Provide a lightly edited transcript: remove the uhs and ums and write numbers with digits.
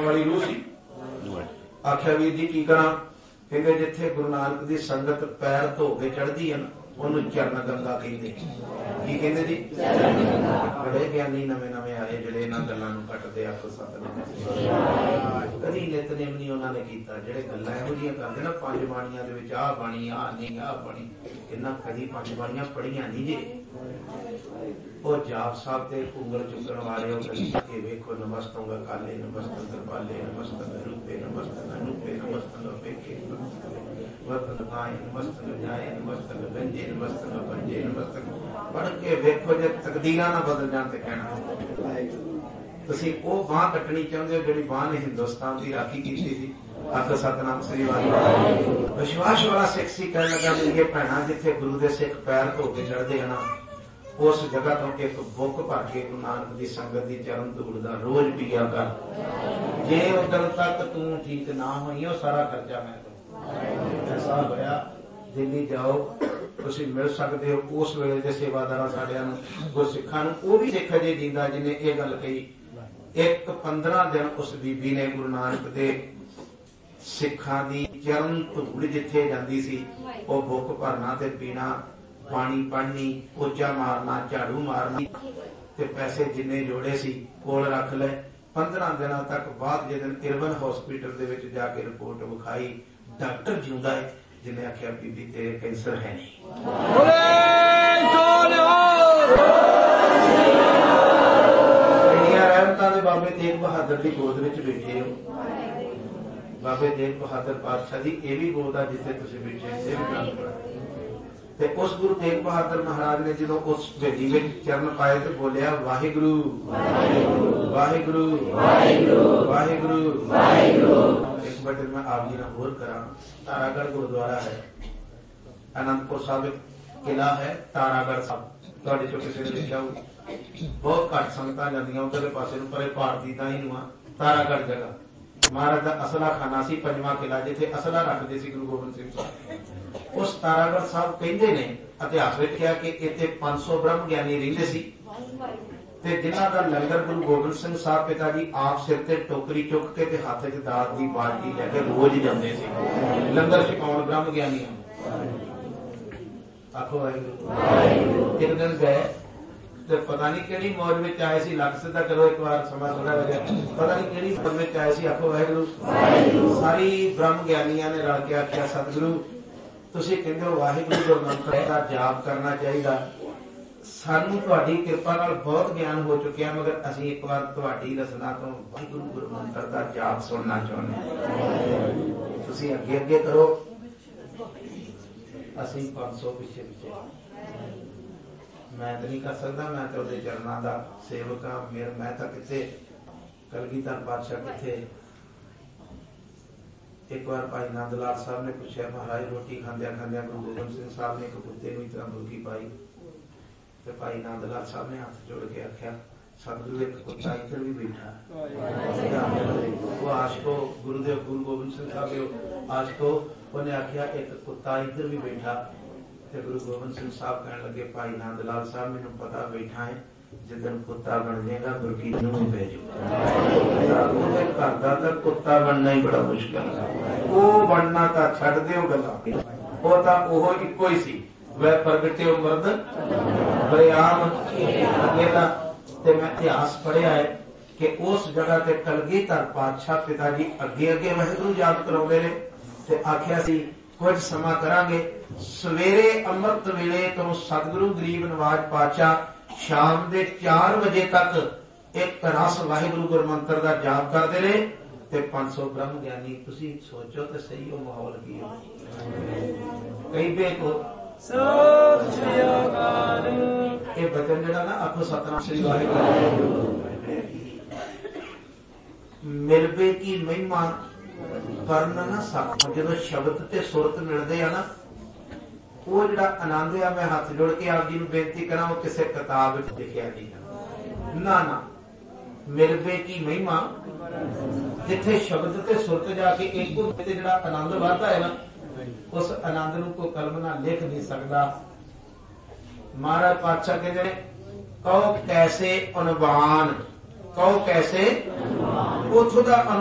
ਦੇਖਣ ਵਾਲੀ रूह सी। आख्या वीर जी की करा? कहते जिथे गुरु नानक की संगत पैर धो के चढ़ती है ना ਉਹਨੂੰ ਚਰਨ ਗੰਗਾ ਕਹਿੰਦੇ। ਕੀ ਕਹਿੰਦੇ ਜੀ? ਬੜੇ ਗਿਆਨੀ ਨਵੇਂ ਨਵੇਂ ਆਏ ਜਿਹੜੇ ਇਹਨਾਂ ਗੱਲਾਂ ਨੂੰ ਕੱਟਦੇ ਆ। ਕਦੀ ਨਿਤਨੇਮ ਨਹੀਂ ਉਹਨਾਂ ਨੇ ਕੀਤਾ। ਜਿਹੜੇ ਗੱਲਾਂ ਇਹੋ ਜਿਹੀਆਂ ਕਰਦੇ ਨਾ ਪੰਜ ਬਾਣੀਆਂ ਦੇ ਵਿੱਚ ਆਹ ਬਾਣੀ ਆਹ ਨਹੀਂ ਆਹ ਬਾਣੀ, ਇਹਨਾਂ ਕਦੀ ਪੰਜ ਬਾਣੀਆਂ ਪੜ੍ਹੀਆਂ ਨਹੀਂ ਜੇ। ਉਹ ਜਾਪ ਸਾਹਿਬ ਤੇ ਉਂਗਲ ਚੁੱਕਣ ਵਾਲੇ ਉਹ ਕਦੀ ਵੇਖੋ ਨਮਸਤੰਗਾ ਕਾਲੇ ਨਮਸਤੰ ਕਿਰਪਾਲੇ ਨਮਸਤੰ ਰੂਪੇ ਨਮਸਤੰ ਅਨੂਪੇ ਨਮਸਤੰ ਅਪੇਖੇ पढ़ के वेखो जे तकदीरां ना बदल जान ते कहना तुसीं ओह बांह कट्टनी चाहुंदे हो जिहड़ी बांह ने हिंदुस्तान की राखी की थी। आखो सतनाम श्री वाहिगुरू। विश्वास वाला सिख सी कहण लगा मेरी भैणां जिथे गुरु दे सिख पैर धो के चढ़दे हैं ना उस जगह तो एक बुक भर के गुरु नानक की संगत की चरण धूड़ का रोज पिया कर। जे उधर तक तू ठीक ना होई वो सारा खर्चा मैं ऐसा होया। दिल्ली जाओ तुसीं मिल सकते हो उस वेले दे सेवादार साडियां नूं गुरसिखां नूं। वो भी सिख अजे जींदा जिन्हें ये गल कही। एक 15 दिन उस बीबी ने गुरु नानक दे सिखां दी चरण धूड़ जिथे जांदी सी वो बुक भरना ते पीना, पानी पढ़नी, पोचा मारना, झाड़ू मारनी ते पैसे जिन्ने जोड़े सी कोल रख ले। 15 दिनों तक बाद जिस इरबन हॉस्पिटल दे विच जाके रिपोर्ट विखाई डॉक्टर जिंदा है जिन्हें आख्या बीबी तेरे कैंसर है नहीं। इंडिया रहमतां दे बाबे तेग बहादुर की गोद विच बैठे हो। बाबे तेग बहादुर पातशाह दी ये भी गोद आ जिथे तुसीं बैठे ते उस गुरु तेग बहादुर महाराज ने जो उस भेजी में चरण पाए तो बोलिया वाहिगुरु वाहिगुरु वाहिगुरु वाहिगुरु। एक बार मैं आप जी ना होर करा। तारागढ़ गुरुद्वारा है, आनंदपुर साहब किला है तारागढ़ साहब। तुहाडे चों किसी ने देखा हो बहुत घट संगतां जांदियां उधरले पासे नूं परे भारती दा ही नुआ तारागढ़ जगह महाराज का असला खाना सी पंजवां किला जिथे असला रखते सी गुरु गोबिंद सिंह साहब। उस तारागढ़ साहब कहते ने इतिहास लिखिया कि इत्थे 500 ब्रह्म ज्ञानी रहिंदे सी ते जिन्हां दा लंगर गुरु गोबिंद सिंह साहब पिता जी आप सिर ते टोकरी चुक के ते हत्थ च दात दी बाल्टी लैके रोज जांदे सी लंगर छकाउण ब्रह्म ज्ञानी। आखो वाहिगुरू। एक दिन गए ते पता नहीं किहड़ी मौज विच आए सी। लग सिद्धा करो एक बार समा थोड़ा हो गया। पता नहीं किहड़ी मौज विच आए सी। आखो वाहिगुरू। सारी ब्रह्म ज्ञानियां ने रल के आख्या सतगुरु तुसीं कहंदे हो वाहिगुरू गुरु मंत्र दा जाप करना चाहिए। सानू तुहाडी किरपा नाल बहुत ज्ञान हो चुकिया मगर असीं एक बार तुहाडी रसना तो वाहिगुरू गुरु मंत्र दा जाप सुनना चाहुंदे। तुसीं अगे अगे करो असीं 500 पिछे पिछे। मैं तो नहीं कर सकता, मैं तो उहदे चरनां दा सेवक हां। मेरा मैं तो किथे कलगीधर पातशाह किथे। एक बार भाई नंद लाल साहब ने पूछा महाराज रोटी खांदिया खांदिया गुरु गोबिंद सिंह साहब ने एक कुत्ते नूं इस तरह मुर्गी पाई तो भाई नंद लाल साहब ने हाथ जोड़ के आख्या सतगुरु एक कुत्ता इधर भी बैठा। वो आशको गुरुदेव गुरु गोबिंद सिंह साहब आशको उन्हें आख्या एक कुत्ता इधर भी बैठा। तो गुरु गोबिंद सिंह साहब कहने लगे भाई नंद लाल साहब मैनूं पता बैठा है जिदन कुत्ता बन जाएगा मुर्गी नूं ही पै जाऊगा। घर दा तां कुत्ता बनना ही बड़ा मुश्किल है। वो बनना तां छड्ड दिओ गल्लां, वो तां ओहो इक्को ही सी वह प्रगटिओ मर्द बरियाम अकेला। ते मैं इतिहास पढ़िया है कि उस जगह ते कलगीधर पातशाह पिता जी अगे अगे वाहिगुरू याद कराउंदे ने ते आखिया सी कुछ समा करांगे। सवेरे अमृत वेले तो सतगुरु गरीब नवाज पातशाह शाम के 4 बजे तक एक रस वाहिगुरू गुरु मंत्र का जाप करते रहे ते 500 ब्रह्म ज्ञानी। तुसी सोचो तो सही हो माहौल की हो। कई बेको ये बचन जड़ा ना आखो सतनाम श्री वाहिगुरू। मिलबे की महिमा ਕਰਨ ना सक जो शब्द ते सुरत मिलते हैं ना वो जो आनंद है मैं हाथ जोड़ के आप जी को बेनती करा वो किसी किताब लिखा नहीं ना ना। मिलबे की महिमा जिथे शब्द ते सुरत जाके एक जो आनंद बढ़ता है ना उस आनंद को कोई कलम ना लिख नहीं सकता। महाराज पातशाह कहते कहो कैसे अनबान, कहो कैसे उथों दा